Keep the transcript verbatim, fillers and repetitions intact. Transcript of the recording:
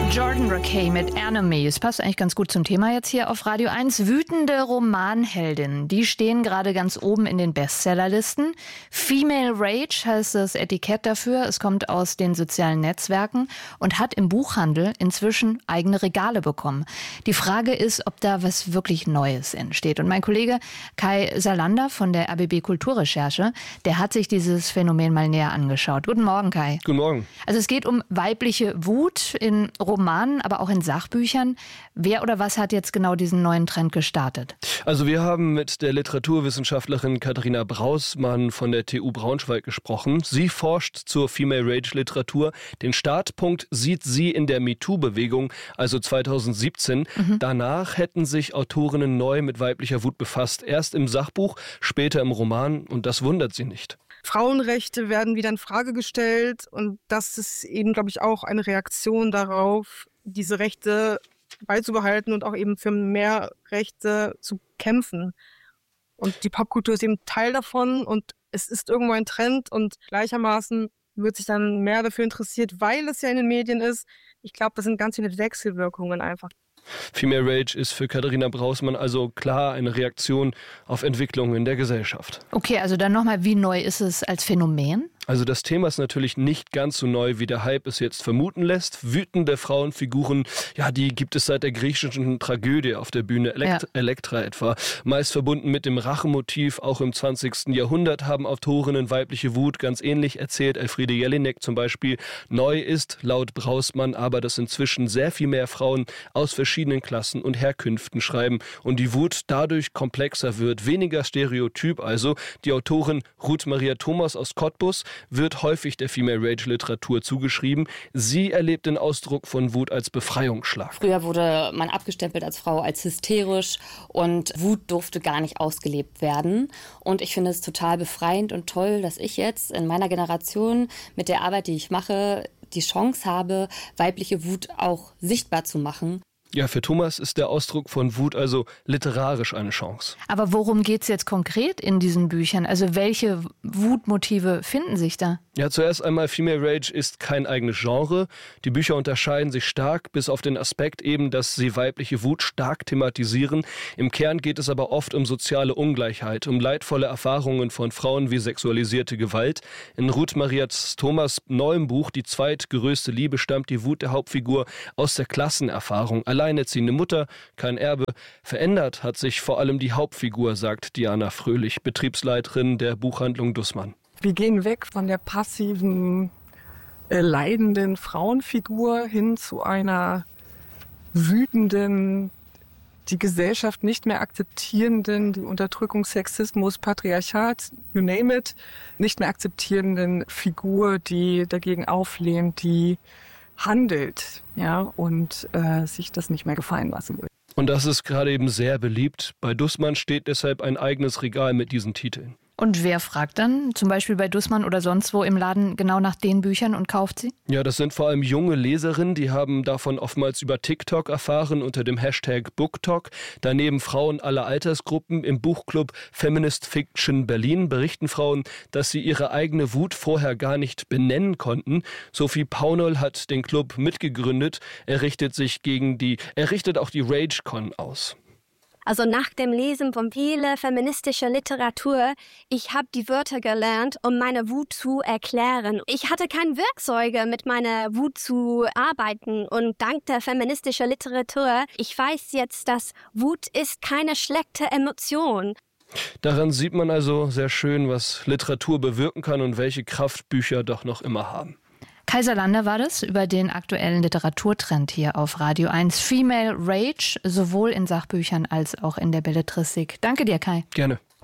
Jordan Rakei mit Enemy. Es passt eigentlich ganz gut zum Thema jetzt hier auf Radio eins. Wütende Romanheldinnen, die stehen gerade ganz oben in den Bestsellerlisten. Female Rage heißt das Etikett dafür. Es kommt aus den sozialen Netzwerken und hat im Buchhandel inzwischen eigene Regale bekommen. Die Frage ist, ob da was wirklich Neues entsteht. Und mein Kollege Kai Salander von der R B B Kulturrecherche, der hat sich dieses Phänomen mal näher angeschaut. Guten Morgen, Kai. Guten Morgen. Also es geht um weibliche Wut in Romanen, aber auch in Sachbüchern. Wer oder was hat jetzt genau diesen neuen Trend gestartet? Also wir haben mit der Literaturwissenschaftlerin Katharina Brausmann von der T U Braunschweig gesprochen. Sie forscht zur Female Rage Literatur. Den Startpunkt sieht sie in der MeToo-Bewegung, also zweitausendsiebzehn. Mhm. Danach hätten sich Autorinnen neu mit weiblicher Wut befasst. Erst im Sachbuch, später im Roman, und das wundert sie nicht. Frauenrechte werden wieder in Frage gestellt und das ist eben, glaube ich, auch eine Reaktion darauf, diese Rechte beizubehalten und auch eben für mehr Rechte zu kämpfen. Und die Popkultur ist eben Teil davon und es ist irgendwo ein Trend und gleichermaßen wird sich dann mehr dafür interessiert, weil es ja in den Medien ist. Ich glaube, das sind ganz viele Wechselwirkungen einfach. Female Rage ist für Katharina Brausmann also klar eine Reaktion auf Entwicklungen in der Gesellschaft. Okay, also dann nochmal, wie neu ist es als Phänomen? Also das Thema ist natürlich nicht ganz so neu, wie der Hype es jetzt vermuten lässt. Wütende Frauenfiguren, ja, die gibt es seit der griechischen Tragödie auf der Bühne, Elekt- ja. Elektra etwa. Meist verbunden mit dem Rachemotiv, auch im zwanzigsten Jahrhundert haben Autorinnen weibliche Wut ganz ähnlich erzählt. Elfriede Jelinek zum Beispiel. Neu ist laut Brausmann aber, dass inzwischen sehr viel mehr Frauen aus verschiedenen Klassen und Herkünften schreiben und die Wut dadurch komplexer wird, weniger stereotyp also. Die Autorin Ruth Maria Thomas aus Cottbus wird häufig der Female Rage Literatur zugeschrieben. Sie erlebt den Ausdruck von Wut als Befreiungsschlag. Früher wurde man abgestempelt als Frau als hysterisch und Wut durfte gar nicht ausgelebt werden. Und ich finde es total befreiend und toll, dass ich jetzt in meiner Generation mit der Arbeit, die ich mache, die Chance habe, weibliche Wut auch sichtbar zu machen. Ja, für Thomas ist der Ausdruck von Wut also literarisch eine Chance. Aber worum geht es jetzt konkret in diesen Büchern? Also welche Wutmotive finden sich da? Ja, zuerst einmal, Female Rage ist kein eigenes Genre. Die Bücher unterscheiden sich stark, bis auf den Aspekt eben, dass sie weibliche Wut stark thematisieren. Im Kern geht es aber oft um soziale Ungleichheit, um leidvolle Erfahrungen von Frauen wie sexualisierte Gewalt. In Ruth Maria Thomas' neuem Buch Die zweitgrößte Liebe stammt die Wut der Hauptfigur aus der Klassenerfahrung. Alleinerziehende Mutter, kein Erbe. Verändert hat sich vor allem die Hauptfigur, sagt Diana Fröhlich, Betriebsleiterin der Buchhandlung Dussmann. Wir gehen weg von der passiven, äh, leidenden Frauenfigur hin zu einer wütenden, die Gesellschaft nicht mehr akzeptierenden, die Unterdrückung, Sexismus, Patriarchat, you name it, nicht mehr akzeptierenden Figur, die dagegen auflehnt, die handelt, ja, und äh, sich das nicht mehr gefallen lassen will. Und das ist gerade eben sehr beliebt. Bei Dussmann steht deshalb ein eigenes Regal mit diesen Titeln. Und wer fragt dann, zum Beispiel bei Dussmann oder sonst wo im Laden, genau nach den Büchern und kauft sie? Ja, das sind vor allem junge Leserinnen, die haben davon oftmals über TikTok erfahren unter dem Hashtag BookTok. Daneben Frauen aller Altersgruppen. Im Buchclub Feminist Fiction Berlin berichten Frauen, dass sie ihre eigene Wut vorher gar nicht benennen konnten. Sophie Paunol hat den Club mitgegründet. Er richtet sich gegen die, er richtet auch die RageCon aus. Also nach dem Lesen von vieler feministischer Literatur, ich habe die Wörter gelernt, um meine Wut zu erklären. Ich hatte keine Werkzeuge, mit meiner Wut zu arbeiten. Und dank der feministischen Literatur, ich weiß jetzt, dass Wut ist keine schlechte Emotion. Daran sieht man also sehr schön, was Literatur bewirken kann und welche Kraft Bücher doch noch immer haben. Kai Salander war das über den aktuellen Literaturtrend hier auf Radio eins. Female Rage, sowohl in Sachbüchern als auch in der Belletristik. Danke dir, Kai. Gerne.